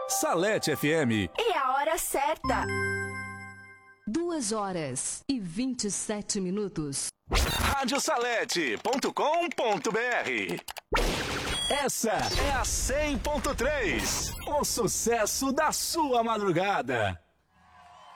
Salete FM. É a hora certa. 2h27. Radiosalete.com.br. Essa é a 100.3, o sucesso da sua madrugada.